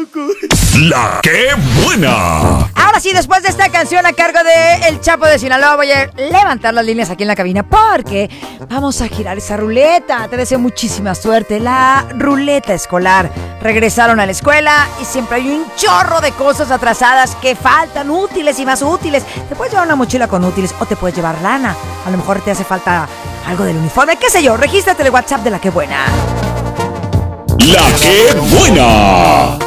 La que buena. Ahora sí, después de esta canción a cargo de El Chapo de Sinaloa, voy a levantar las líneas aquí en la cabina porque vamos a girar esa ruleta. Te deseo muchísima suerte. La ruleta escolar. Regresaron a la escuela y siempre hay un chorro de cosas atrasadas que faltan, útiles y más útiles. Te puedes llevar una mochila con útiles o te puedes llevar lana. A lo mejor te hace falta algo del uniforme, qué sé yo. Regístrate en el WhatsApp de La Que Buena. La que buena.